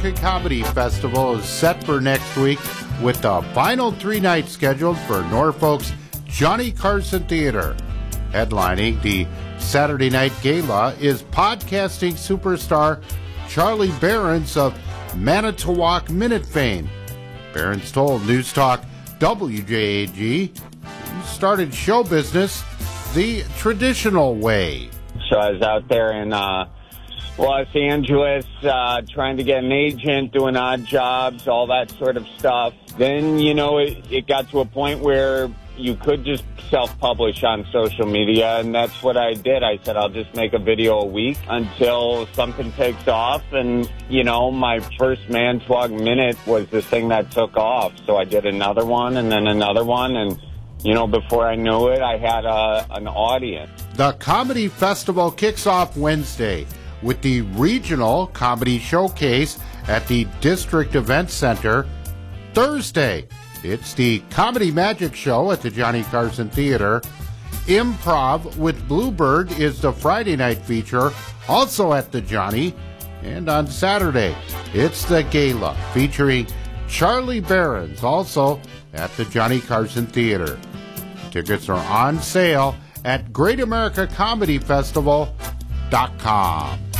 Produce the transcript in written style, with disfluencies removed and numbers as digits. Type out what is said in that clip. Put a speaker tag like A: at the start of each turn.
A: American Comedy Festival is set for next week with the final 3 nights scheduled for Norfolk's Johnny Carson Theater. Headlining the Saturday night gala is podcasting superstar Charlie Berens of Manitowoc Minute fame. Berens told News Talk WJAG he started show business the traditional way.
B: So I was out there in Los Angeles trying to get an agent, doing odd jobs, all that sort of stuff. Then, it got to a point where you could just self-publish on social media, and that's what I did. I said, I'll just make a video a week until something takes off, and, my first Manitowoc Minute was the thing that took off. So I did another one, and then another one, and, before I knew it, I had an audience.
A: The Comedy Festival kicks off Wednesday with the Regional Comedy Showcase at the District Event Center. Thursday, it's the Comedy Magic Show at the Johnny Carson Theater. Improv with Bluebird is the Friday night feature, also at the Johnny. And on Saturday, it's the Gala featuring Charlie Berens, also at the Johnny Carson Theater. Tickets are on sale at GreatAmericaComedyFestival.com.